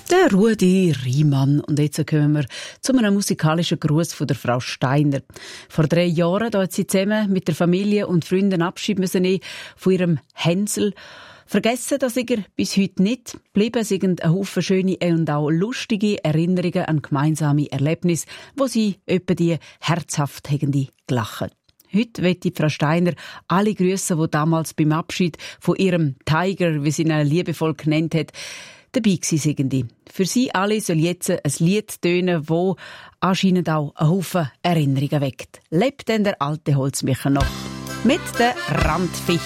Der Rudi Riemann. Und jetzt kommen wir zu einem musikalischen Gruß von der Frau Steiner. Vor 3 Jahren hat sie zusammen mit der Familie und Freunden Abschied nehmen von ihrem Hänsel. Vergessen, dass ich bis heute nicht. Bleiben sind ein Haufen schöne und auch lustige Erinnerungen an gemeinsame Erlebnisse, wo sie etwa die herzhaft gelacht. Heute möchte Frau Steiner alle grüßen, die damals beim Abschied von ihrem Tiger, wie sie ihn liebevoll genannt hat, dabei waren. Für sie alle soll jetzt ein Lied tönen, das anscheinend auch einen Haufen Erinnerungen weckt. Lebt denn der alte Holzmicher noch? Mit der Randfichte.